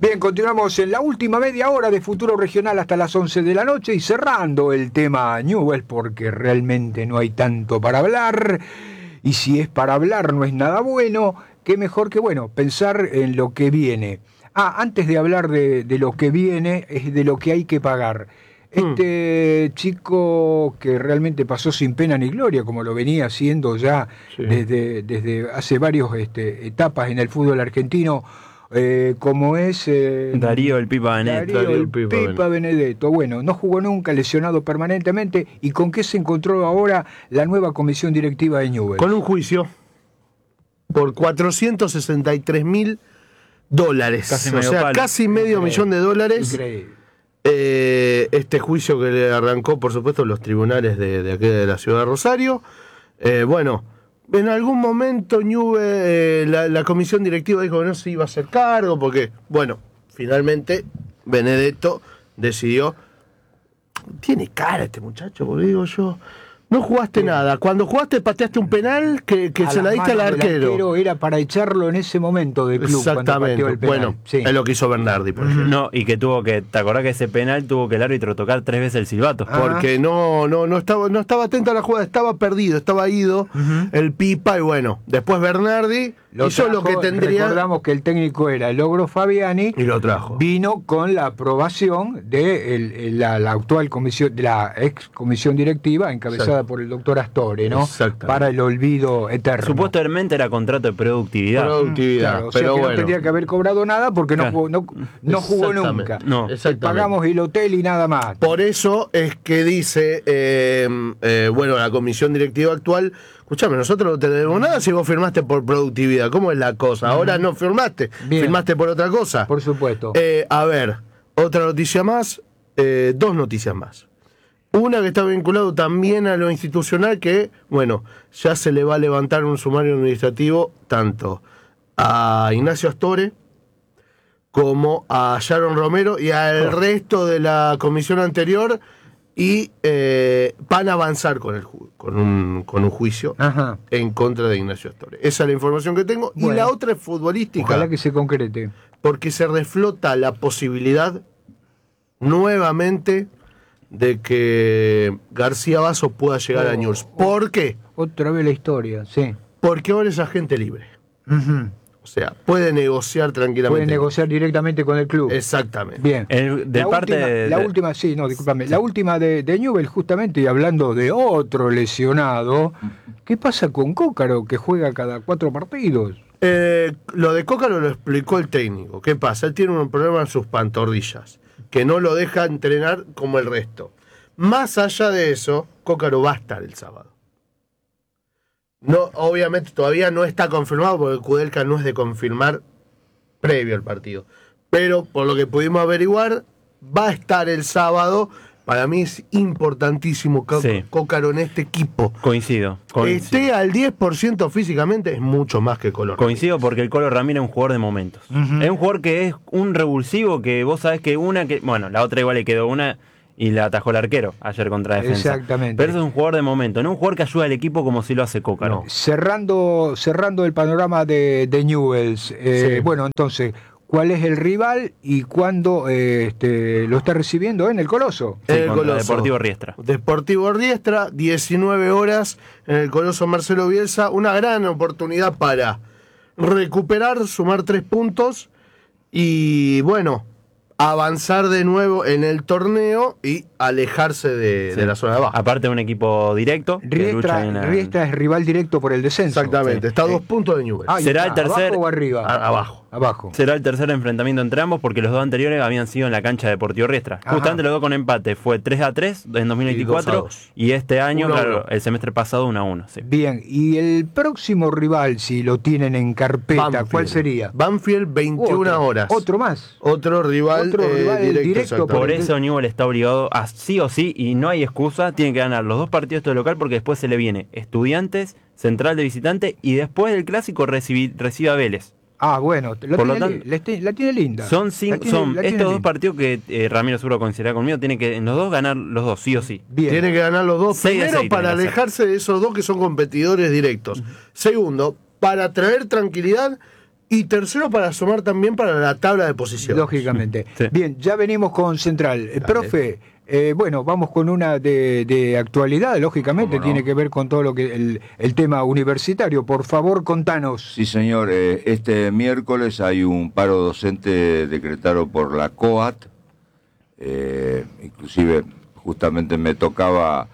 Bien, continuamos en la última media hora de Futuro Regional hasta las 11 de la noche y cerrando el tema Newell's porque realmente no hay tanto para hablar y si es para hablar no es nada bueno, qué mejor que pensar en lo que viene. Antes de hablar de lo que viene, es de lo que hay que pagar. Este chico que realmente pasó sin pena ni gloria, como lo venía haciendo ya desde hace varias etapas en el fútbol argentino, como es Darío el Pipa Benedetto. Darío el Pipa Benedetto. Bueno, no jugó nunca, lesionado permanentemente. ¿Y con qué se encontró ahora la nueva comisión directiva de Newell's? Con un juicio por $463.000. Casi medio millón de dólares. Increíble. Este juicio que le arrancó, por supuesto, los tribunales de aquí de la ciudad de Rosario. En algún momento la comisión directiva dijo que no se iba a hacer cargo porque, finalmente Benedetto decidió. Tiene cara este muchacho, porque digo yo. No jugaste nada. Cuando jugaste pateaste un penal que se la diste al arquero. Era para echarlo en ese momento del club. Exactamente. Cuando pateó el penal. Es lo que hizo Bernardi, por ejemplo. No, y que ¿te acordás que ese penal tuvo que el árbitro tocar 3 veces el silbato? Porque no estaba atento a la jugada, estaba perdido, estaba ido el Pipa y después Bernardi hizo lo que tendría. Recordamos que el técnico era el Ogro Fabiani y lo trajo. Vino con la aprobación de la actual comisión, de la ex comisión directiva encabezada por el doctor Astore, ¿no? Para el olvido eterno. Supuestamente era contrato de productividad. Claro, pero no tendría que haber cobrado nada porque no jugó nunca. No. Pagamos el hotel y nada más. Por eso es que dice la comisión directiva actual: escuchame, nosotros no tenemos nada si vos firmaste por productividad. ¿Cómo es la cosa? Ahora no firmaste. Bien. Firmaste por otra cosa. Por supuesto. Otra noticia más, 2 noticias más. Una que está vinculado también a lo institucional, que, ya se le va a levantar un sumario administrativo tanto a Ignacio Astore como a Sharon Romero y al resto de la comisión anterior, y van a avanzar con un juicio en contra de Ignacio Astore. Esa es la información que tengo. Y la otra es futbolística. Ojalá que se concrete. Porque se reflota la posibilidad nuevamente de que García Basso pueda llegar a Newell's. ¿Por qué? Otra vez la historia, sí. Porque ahora es agente libre. O sea, puede negociar tranquilamente. Puede negociar directamente con el club. Exactamente. Bien. La última de Newell's, justamente, y hablando de otro lesionado, ¿qué pasa con Cócaro, que juega cada 4 partidos? Lo de Cócaro lo explicó el técnico. ¿Qué pasa? Él tiene un problema en sus pantorrillas, que no lo deja entrenar como el resto. Más allá de eso, Cócaro va a estar el sábado. No, obviamente todavía no está confirmado porque Kudelka no es de confirmar previo al partido. Pero por lo que pudimos averiguar, va a estar el sábado. Para mí es importantísimo Cócaro en este equipo. Coincido. Esté al 10% físicamente es mucho más que Colo Ramírez. Coincido porque el Colo Ramírez es un jugador de momentos. Es un jugador que es un revulsivo que vos sabés que la otra igual le quedó una y la atajó el arquero ayer contra Defensa. Exactamente. Pero eso es un jugador de momento, no un jugador que ayuda al equipo como si lo hace Cócaro. Cerrando el panorama de Newell's, entonces, ¿cuál es el rival y cuándo lo está recibiendo en el Coloso? El Coloso. Deportivo Riestra. Deportivo Riestra, 19 horas en el Coloso Marcelo Bielsa. Una gran oportunidad para recuperar, sumar 3 puntos y, avanzar de nuevo en el torneo y alejarse de la zona de abajo. Aparte de un equipo directo. Riestra es rival directo por el descenso. Exactamente, está a 2 puntos de Newell's. ¿Será el tercer? ¿Abajo o arriba? Abajo. Será el tercer enfrentamiento entre ambos porque los 2 anteriores habían sido en la cancha de Deportivo Riestra. Justamente los 2 con empate. Fue 3-3 en 2024 y este año, el semestre pasado 1-1. Sí. Bien, y el próximo rival, si lo tienen en carpeta, Banfield. ¿Cuál sería? Banfield, 21 horas. ¿Otro más? Otro rival directo. Por eso Newell's está obligado a sí o sí, y no hay excusa, tiene que ganar los 2 partidos de local porque después se le viene Estudiantes, Central de visitante y después del clásico recibe a Vélez. La tiene linda. Son estos 2 partidos que Ramiro seguro coincidirá conmigo, tiene que en los 2 ganar los 2, sí o sí. Bien. Tiene que ganar los 2. Primero, para alejarse de esos 2 que son competidores directos. Segundo, para traer tranquilidad y tercero para asomar también para la tabla de posiciones. Lógicamente. Sí. Bien, ya venimos con Central. Profe, bueno, vamos con una de actualidad, lógicamente, ¿Cómo no? tiene que ver con todo lo que el tema universitario. Por favor, contanos. Sí, señor. Este miércoles hay un paro docente decretado por la COAT. Inclusive, justamente me tocaba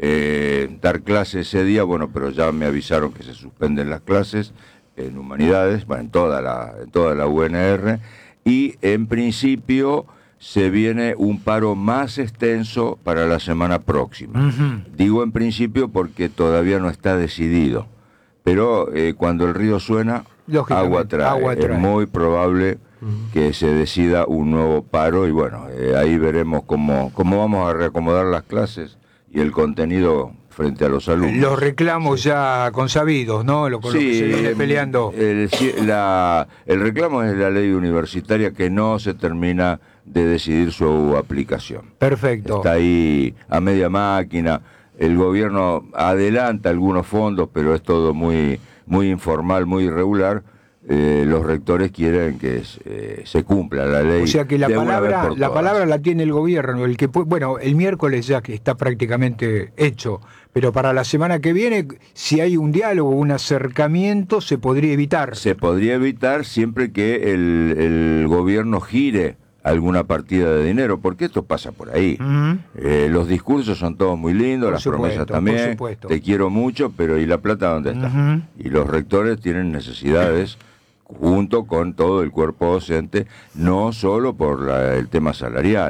dar clases ese día, bueno, pero ya me avisaron que se suspenden las clases en humanidades, bueno, en toda la UNR, y en principio se viene un paro más extenso para la semana próxima. Digo en principio porque todavía no está decidido, pero cuando el río suena, agua trae. Es muy probable que se decida un nuevo paro y bueno, ahí veremos cómo vamos a reacomodar las clases y el contenido frente a los alumnos. Los reclamos ya consabidos, ¿no? Con lo que se viene peleando. El reclamo es la ley universitaria que no se termina de decidir su aplicación. Perfecto. Está ahí a media máquina. El gobierno adelanta algunos fondos, pero es todo muy, muy informal, muy irregular. Los rectores quieren que se cumpla la ley. O sea que la de una vez palabra por la todas. palabra la tiene el gobierno, bueno, el miércoles ya que está prácticamente hecho, pero para la semana que viene, si hay un diálogo, un acercamiento, se podría evitar. Se podría evitar siempre que el gobierno gire alguna partida de dinero, porque esto pasa por ahí. Los discursos son todos muy lindos, Por las supuesto, promesas por también, supuesto. te quiero mucho, pero ¿y la plata dónde está? Y los rectores tienen necesidades junto con todo el cuerpo docente, no solo por el tema salarial,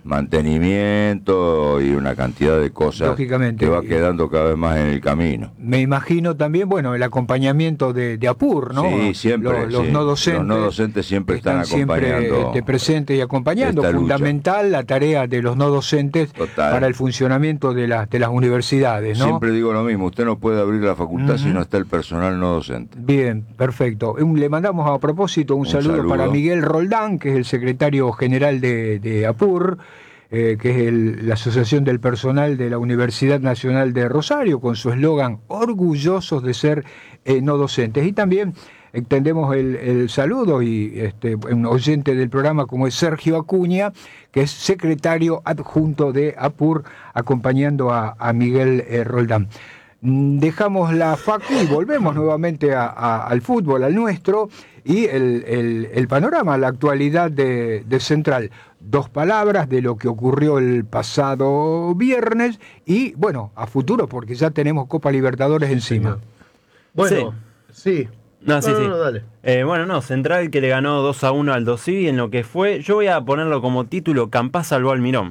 mantenimiento y una cantidad de cosas Lógicamente. que va quedando cada vez más en el camino. Me imagino también, bueno, el acompañamiento de APUR, ¿no? Sí, siempre. Los sí. no docentes. Los no docentes siempre están acompañando. Siempre presentes y acompañando. esta lucha. Fundamental la tarea de los no docentes Total. para el funcionamiento de las universidades, ¿no? Siempre digo lo mismo, usted no puede abrir la facultad si no está el personal no docente. Bien, perfecto. Le mandamos a propósito un saludo para Miguel Roldán, que es el secretario general de APUR, que es la Asociación del Personal de la Universidad Nacional de Rosario, con su eslogan orgullosos de ser no docentes. Y también extendemos el saludo y un oyente del programa como es Sergio Acuña, que es secretario adjunto de APUR, acompañando a Miguel Roldán. Dejamos la facu y volvemos nuevamente al fútbol, al nuestro, y el panorama, la actualidad de Central. 2 palabras de lo que ocurrió el pasado viernes y, bueno, a futuro, porque ya tenemos Copa Libertadores encima. Bueno, sí. No, sí. Dale. Central que le ganó 2-1 al Dosivi en lo que fue, yo voy a ponerlo como título, Campás salvó al Mirón.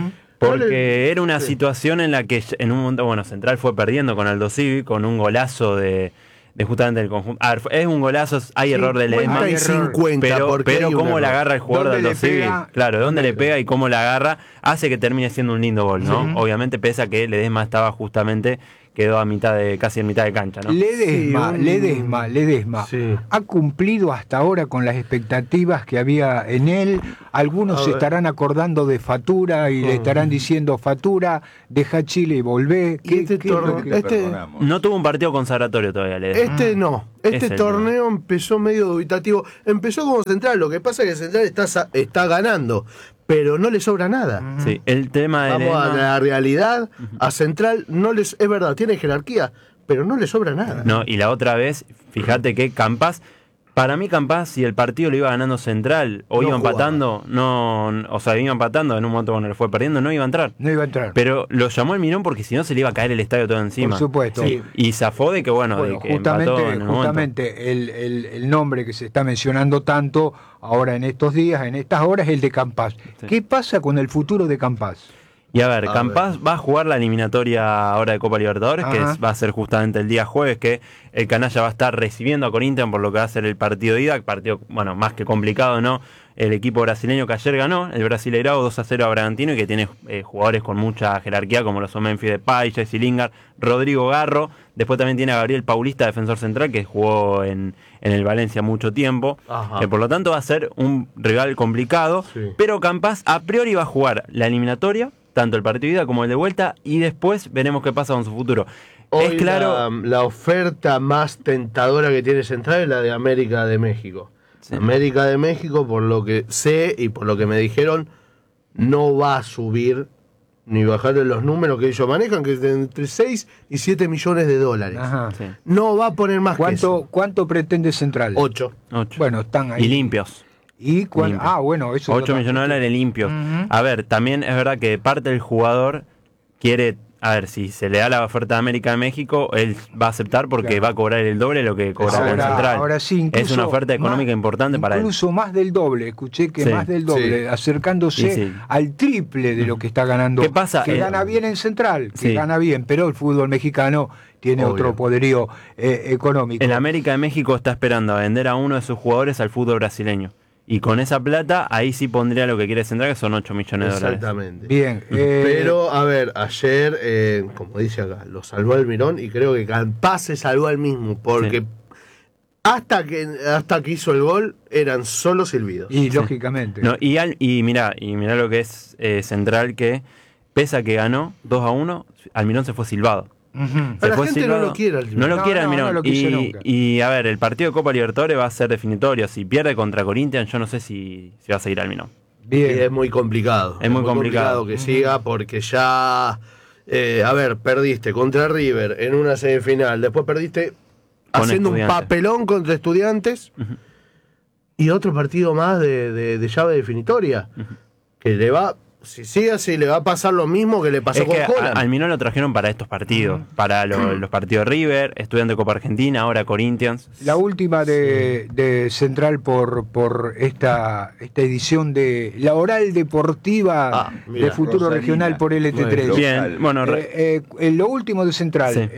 Porque era una situación en la que en un momento, Central fue perdiendo con Aldo Civi, con un golazo de justamente el conjunto. A ver, es un golazo, hay error de Ledesma. 50 y 50, pero cómo la agarra el jugador de ¿Dónde Aldo le Civi? pega? Claro, dónde le pega y cómo la agarra, hace que termine siendo un lindo gol, ¿no? Obviamente, pese a que Ledesma estaba justamente, quedó casi en mitad de cancha, ¿no? Ledesma. Sí. ¿Ha cumplido hasta ahora con las expectativas que había en él? Algunos se estarán acordando de Fatura y le estarán diciendo, Fatura, deja Chile y volvé. Y este torneo- Perdonamos. No tuvo un partido consagratorio todavía, Ledesma. Este Es el torneo empezó medio dubitativo. Empezó como Central, lo que pasa es que Central está ganando, pero no le sobra nada. Sí, el tema de Vamos a Ledesma... la realidad, a Central es verdad, tiene jerarquía, pero no le sobra nada. No, y la otra vez, fíjate que Campás, para mí Campás, si el partido lo iba ganando Central o No iba jugaba. empatando, iba empatando en un momento cuando le fue perdiendo, no iba a entrar. No iba a entrar. Pero lo llamó el Mirón porque si no se le iba a caer el estadio todo encima. Por supuesto. Sí. Y zafó de que, de que empató en el momento. Justamente el nombre que se está mencionando tanto ahora en estos días, en estas horas, es el de Campás. Sí. ¿Qué pasa con el futuro de Campás? Y a ver, Campás va a jugar la eliminatoria ahora de Copa Libertadores, Ajá. va a ser justamente el día jueves, que el canalla va a estar recibiendo a Corinthians por lo que va a ser el partido de ida, partido, más que complicado, ¿no? El equipo brasileño que ayer ganó, el Brasileirao 2-0 a Bragantino, y que tiene jugadores con mucha jerarquía, como lo son Memphis Depay, Jesse Lingard, Rodrigo Garro. Después también tiene a Gabriel Paulista, defensor central, que jugó en el Valencia mucho tiempo. Ajá. Por lo tanto va a ser un rival complicado, Sí. pero Campás a priori va a jugar la eliminatoria, tanto el partido de ida como el de vuelta, y después veremos qué pasa con su futuro. Hoy es claro. la oferta más tentadora que tiene Central es la de América de México. Sí. América de México, por lo que sé y por lo que me dijeron, no va a subir ni bajar de los números que ellos manejan, que es de entre 6 y 7 millones de dólares. Ajá. Sí. No va a poner más que eso. ¿Cuánto pretende Central? 8. 8. Bueno, están ahí. Y limpios. Bueno, Limpios. bueno, eso 8 millones de dólares limpios. Ujú. A ver, también es verdad que parte del jugador quiere, a ver, si se le da la oferta de América de México, él va a aceptar porque Claro. va a cobrar el doble de lo que cobraba en Central. Ahora sí, incluso es una oferta económica importante para él. Incluso más del doble, escuché que Sí. más del doble, Sí. acercándose Sí, sí. al triple de lo que está ganando. ¿Qué pasa? Que gana bien en Central, que Sí. gana bien, pero el fútbol mexicano tiene Obvio. otro poderío económico. El América de México está esperando a vender a uno de sus jugadores al fútbol brasileño. Y con esa plata, ahí sí pondría lo que quiere Central, que son 8 millones de dólares. Exactamente. Bien. Pero, a ver, ayer, como dice acá, lo salvó Almirón y creo que capaz se salvó al mismo, porque Sí. hasta que hizo el gol eran solo silbidos. Y lógicamente. No, y mirá lo que es Central, que pese a que ganó 2-1, Almirón se fue silbado. Ujú. Se Pero la fue gente no lo quiere, Almirón. No lo No, quiere no, Almirón. no lo quiso nunca. Y a ver, el partido de Copa Libertadores va a ser definitorio. Si pierde contra Corinthians, yo no sé si va a seguir Almirón. Y Bien. es muy complicado. Es muy complicado. que siga porque ya, a ver, perdiste contra River en una semifinal, después perdiste Con haciendo un Estudiantes. papelón contra Estudiantes y otro partido más de llave definitoria. Que le va, si sigue así, le va a pasar lo mismo que le pasó Es con que Holland. Almirón lo trajeron para estos partidos. Para los partidos de River, Estudiante de Copa Argentina, ahora Corinthians. La última de Central por esta edición de la oral deportiva Ah, mira, de Futuro Rosalina. Regional por LT3. Bueno, Bien, bueno, Lo último de Central, Sí.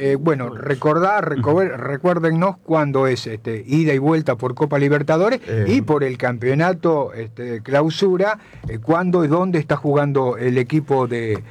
recuérdennos cuándo es ida y vuelta por Copa Libertadores y por el campeonato clausura, cuándo y dónde está jugando el equipo de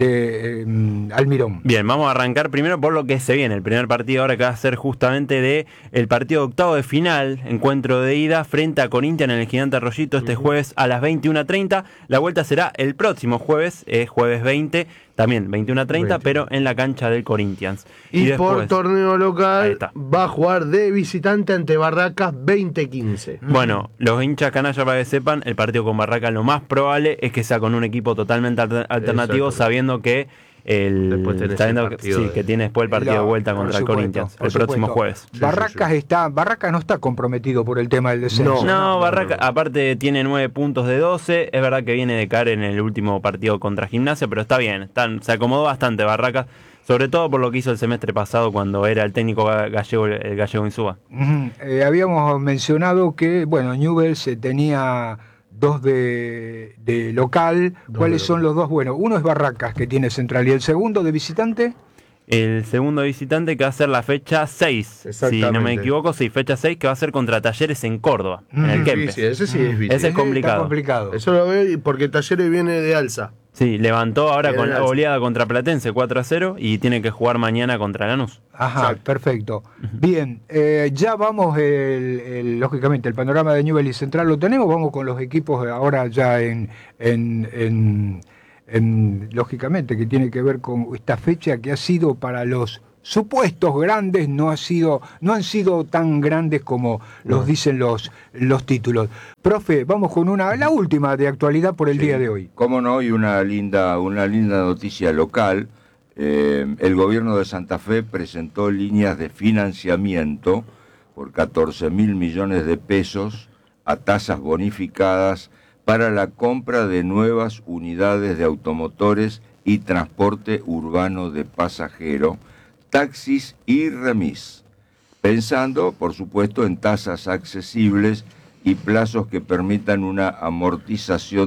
Almirón. Bien, vamos a arrancar primero por lo que se viene. El primer partido ahora que va a ser justamente de el partido de octavo de final, encuentro de ida frente a Corinthians en el Gigante Arroyito este jueves a las 21:30. La vuelta será el próximo jueves, jueves 20, también 21:30, pero en la cancha del Corinthians. y por después, torneo Ahí local está. va a jugar de visitante ante Barracas 2015. bueno, los hinchas canallas, para que sepan, el partido con Barraca lo más probable es que sea con un equipo totalmente alternativo, Exacto. sabiendo que Después tenés sabiendo el que, partido sí, de- que tiene después el partido de vuelta Por contra el supuesto, Corinthians por el próximo supuesto. jueves. Barracas no está comprometido por el tema del descenso. No, Barraca, aparte tiene 9 puntos de 12. Es verdad que viene de caer en el último partido contra Gimnasia, pero está bien. Se acomodó bastante Barracas, sobre todo por lo que hizo el semestre pasado cuando era el técnico gallego, el gallego Insúa. Ujú. Habíamos mencionado que, bueno, Newell's tenía dos de local. ¿Cuáles son los dos? Bueno, uno es Barracas, que tiene Central, y el segundo de visitante. El segundo visitante que va a ser la fecha 6, si Exactamente. no me equivoco, sí, fecha 6, que va a ser contra Talleres en Córdoba, en el Difícil, Kempes. ese sí es difícil. Ese es complicado. Está complicado. Eso lo veo porque Talleres viene de alza. Sí, levantó ahora Bien, con la alza. goleada contra Platense 4-0 y tiene que jugar mañana contra Lanús. Ajá, Exacto. perfecto. Bien, ya vamos, lógicamente, el panorama de Newell's y Central lo tenemos. Vamos con los equipos ahora ya lógicamente, que tiene que ver con esta fecha que ha sido para los supuestos grandes, no han sido tan grandes como los dicen los títulos. Profe, vamos con la última de actualidad por el Sí, día de hoy. Cómo no, y una linda noticia local. El gobierno de Santa Fe presentó líneas de financiamiento por 14.000 millones de pesos a tasas bonificadas para la compra de nuevas unidades de automotores y transporte urbano de pasajero, taxis y remis, pensando, por supuesto, en tasas accesibles y plazos que permitan una amortización